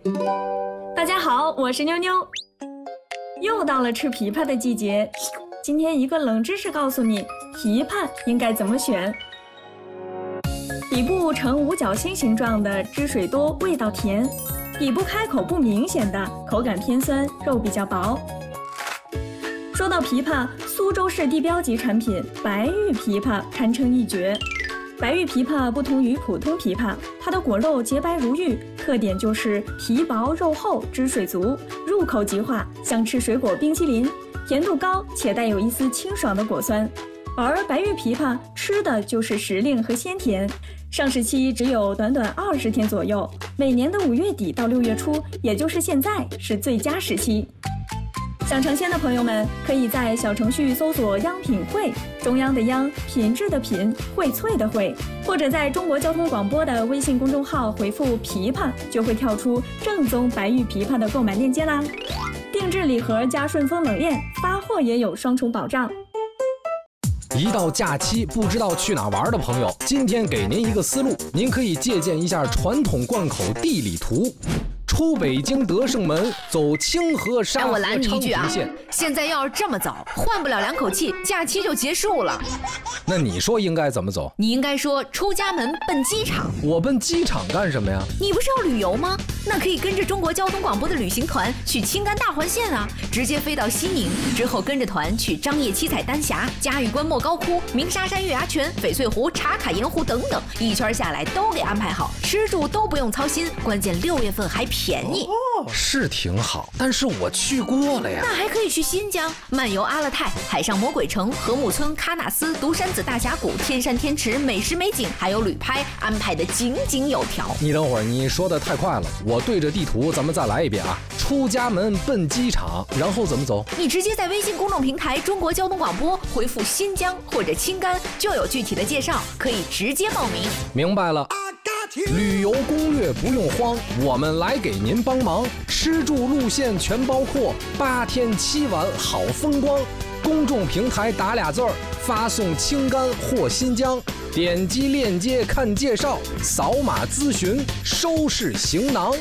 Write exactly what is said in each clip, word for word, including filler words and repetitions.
大家好，我是妞妞。又到了吃枇杷的季节，今天一个冷知识告诉你，枇杷应该怎么选。底部呈五角星形状的，汁水多，味道甜；底部开口不明显的，口感偏酸，肉比较薄。说到枇杷，苏州市地标级产品白玉枇杷堪称一绝。白玉枇杷不同于普通枇杷，它的果肉洁白如玉，特点就是皮薄肉厚，汁水足，入口即化，像吃水果冰淇淋，甜度高且带有一丝清爽的果酸。而白玉枇杷吃的就是时令和鲜甜，上市期只有短短二十天左右，每年的五月底到六月初，也就是现在是最佳时期。想尝鲜的朋友们，可以在小程序搜索“央品汇”，中央的央，品质的品，荟萃的荟，或者在中国交通广播的微信公众号回复“枇杷”，就会跳出正宗白玉枇杷的购买链接啦。定制礼盒加顺丰冷链，发货也有双重保障。 一到假期不知道去哪玩的朋友，今天给您一个思路，您可以借鉴一下传统贯口地理图。出北京德胜门，走清河沙河昌平线。 现在要是这么走，换不了两口气，假期就结束了。 那你说应该怎么走？ 你应该说出家门奔机场。 我奔机场干什么呀？ 你不是要旅游吗？那可以跟着中国交通广播的旅行团去青甘大环线啊，直接飞到西宁，之后跟着团去张掖七彩丹霞、嘉峪关莫高窟、鸣沙山月牙泉、翡翠湖、茶卡盐湖等等，一圈下来都给安排好，吃住都不用操心，关键六月份还便宜。 哦，是挺好，但是我去过了呀。 那还可以去新疆漫游阿勒泰、海上魔鬼城、禾木村、喀纳斯、独山子大峡谷、天山天池，美食美景还有旅拍，安排的井井有条。 你等会儿，你说的太快了，我对着地图咱们再来一遍啊。出家门奔机场，然后怎么走？ 你直接在微信公众平台中国交通广播回复新疆或者青甘，就有具体的介绍，可以直接报名。 明白了。旅游攻略不用慌，我们来给您帮忙，吃住路线全包括，八天七晚好风光。公众平台打俩字儿，发送青甘或新疆，点击链接看介绍，扫码咨询，收拾行囊。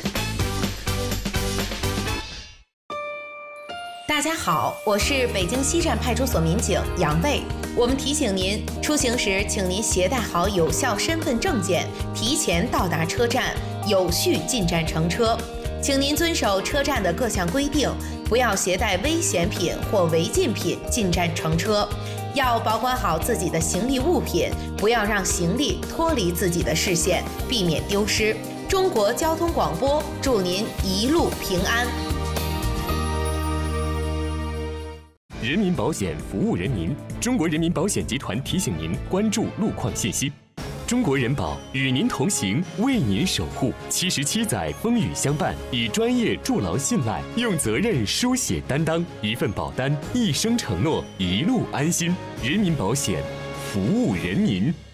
大家好，我是北京西站派出所民警杨卫。我们提醒您，出行时请您携带好有效身份证件，提前到达车站，有序进站乘车。请您遵守车站的各项规定，不要携带危险品或违禁品进站乘车。要保管好自己的行李物品，不要让行李脱离自己的视线，避免丢失。中国交通广播祝您一路平安。 人民保险服务人民，中国人民保险集团提醒您关注路况信息。中国人保与您同行，为您守护。七十七载风雨相伴，以专业筑牢信赖，用责任书写担当。一份保单，一生承诺，一路安心。人民保险，服务人民。